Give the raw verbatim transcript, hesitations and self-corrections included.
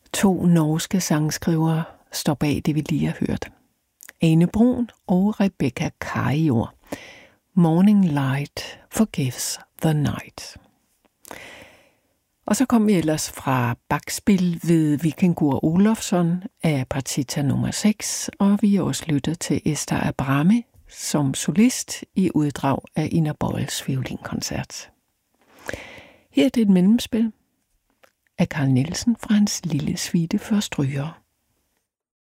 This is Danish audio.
To norske sangskrivere står bag det, vi lige har hørt. Ane Brun og Rebecca Karior. Morning Light Forgives the Night. Og så kom vi ellers fra bakspil ved Vikingur Olofsson af partita nummer seks, og vi har også lyttet til Esther Abrami som solist i uddrag af Ina Boyles violinkoncert. Her er det et mellemspil af Carl Nielsen fra hans lille suite for strygere.